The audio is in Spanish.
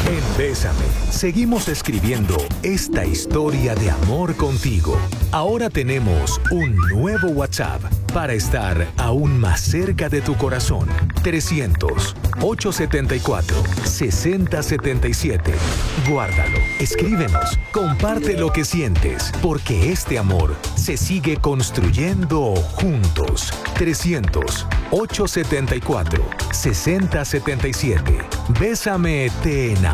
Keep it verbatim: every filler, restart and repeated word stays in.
En Bésame, seguimos escribiendo esta historia de amor contigo. Ahora tenemos un nuevo WhatsApp para estar aún más cerca de tu corazón. trescientos, ochocientos setenta y cuatro, sesenta setenta y siete. Guárdalo, escríbenos, comparte lo que sientes, porque este amor se sigue construyendo juntos. trescientos, ochocientos setenta y cuatro, sesenta setenta y siete. Bésame, te enamora.